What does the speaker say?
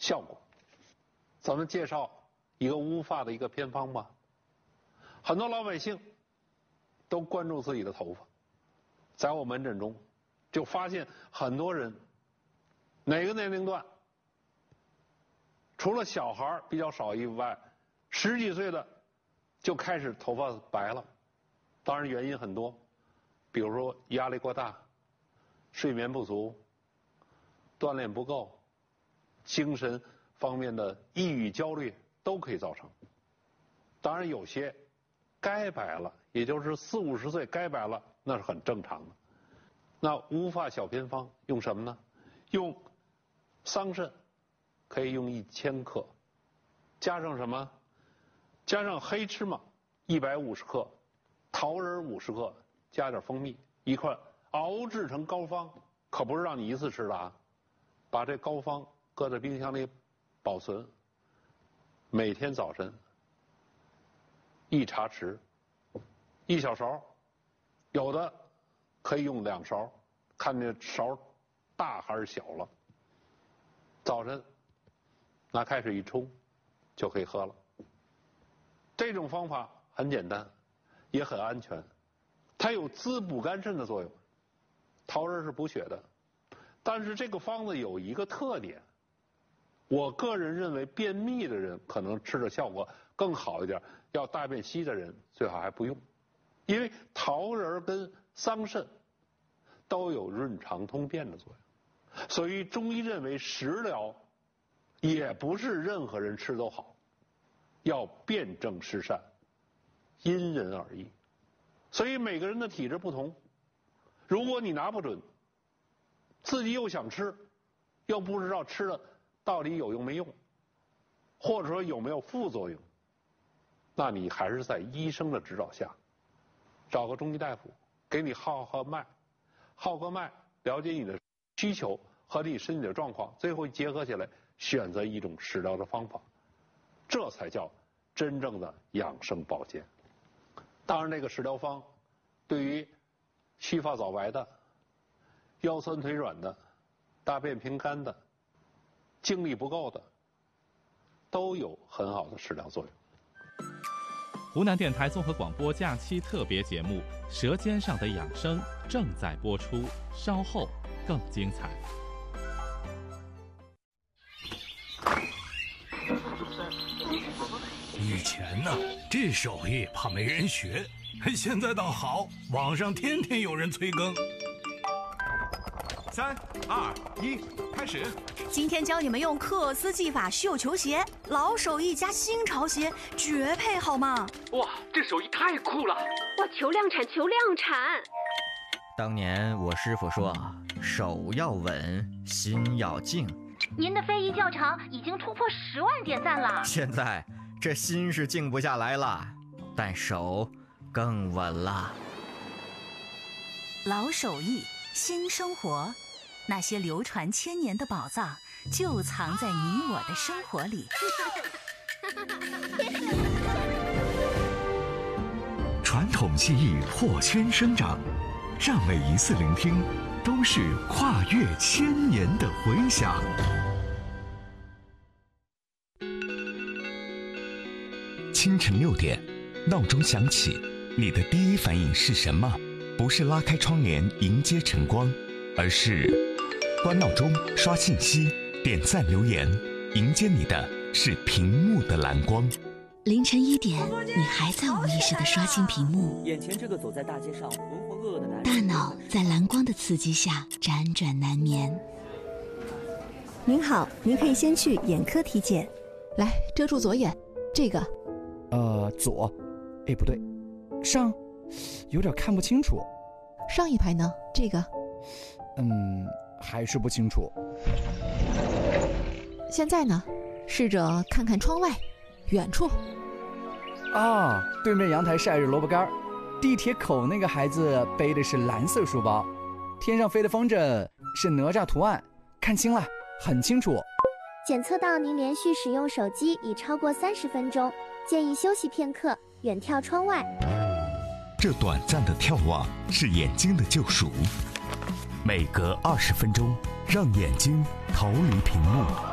效果。咱们介绍一个乌发的一个偏方吧。很多老百姓都关注自己的头发，在我门诊中就发现很多人哪个年龄段，除了小孩比较少以外，10几岁的就开始头发白了。当然原因很多，比如说压力过大、睡眠不足、锻炼不够、精神方面的抑郁焦虑都可以造成。当然有些该白了，也就是40、50岁该白了，那是很正常的。那乌发小偏方用什么呢？用桑葚，可以用1000克，加上什么？加上黑芝麻150克，桃仁50克，加点蜂蜜一块熬制成膏方，可不是让你一次吃的啊！把这膏方搁在冰箱里保存，每天早晨1茶匙，1小勺，有的可以用2勺，看这勺大还是小了。早晨拿开水一冲，就可以喝了。这种方法很简单，也很安全，它有滋补肝肾的作用。桃仁是补血的，但是这个方子有一个特点，我个人认为便秘的人可能吃的效果更好一点，要大便稀的人最好还不用，因为桃仁跟桑葚都有润肠通便的作用，所以中医认为食疗也不是任何人吃都好，要辨证施善，因人而异。所以每个人的体质不同，如果你拿不准，自己又想吃，又不知道吃了到底有用没用，或者说有没有副作用，那你还是在医生的指导下，找个中医大夫给你号脉，号个脉，了解你的需求和你身体的状况，最后结合起来选择一种食疗的方法，这才叫真正的养生保健。当然这个食疗方对于须发早白的、腰酸腿软的、大便频干的、精力不够的，都有很好的食疗作用。 湖南电台综合广播假期特别节目《舌尖上的养生》正在播出，稍后更精彩。 以前呢，这手艺怕没人学，现在倒好，网上天天有人催更。 3、2、1，开始！ 今天教你们用克斯技法绣球鞋，老手艺加新潮鞋，绝配好吗？ 哇，这手艺太酷了！ 哇，求量产，求量产！ 当年我师傅说，手要稳，心要静。 您的非遗教场已经突破10万点赞了。 现在这心是静不下来了，但手更稳了。 老手艺，新生活，那些流传1000年的宝藏，就藏在你我的生活里。 传统技艺破圈生长，让每一次聆听都是跨越1000年的回响。清晨6点，闹钟响起，你的第一反应是什么？不是拉开窗帘迎接晨光，而是关闹钟、刷信息、点赞留言，迎接你的是屏幕的蓝光。 凌晨1点，你还在无意识地刷新屏幕， 眼前这个走在大街上浑浑噩噩的男人， 大脑在蓝光的刺激下辗转难眠。 您好，您可以先去眼科体检。来，遮住左眼，这个。 左，哎不对，上，有点看不清楚。 上一排呢？这个。 还是不清楚。 现在呢？试着看看窗外，远处。 啊，对面阳台晒着萝卜干，地铁口那个孩子背的是蓝色书包，天上飞的风筝是哪吒图案，看清了，很清楚。 检测到您连续使用手机已超过30分钟，建议休息片刻，远眺窗外。 这短暂的眺望是眼睛的救赎，每隔20分钟，让眼睛逃离屏幕。